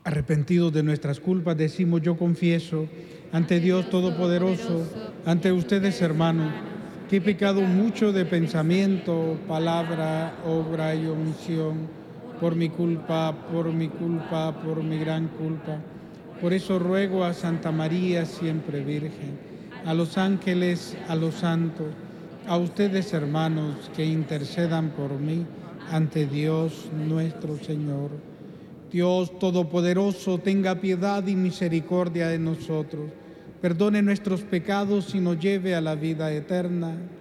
Arrepentidos de nuestras culpas, decimos: yo confieso ante Dios Todopoderoso, ante ustedes, hermanos, que he pecado mucho de pensamiento, palabra, obra y omisión, por mi culpa, por mi culpa, por mi gran culpa. Por eso ruego a Santa María, siempre Virgen, a los ángeles, a los santos, a ustedes, hermanos, que intercedan por mí ante Dios nuestro Señor. Dios Todopoderoso, tenga piedad y misericordia de nosotros, perdone nuestros pecados y nos lleve a la vida eterna.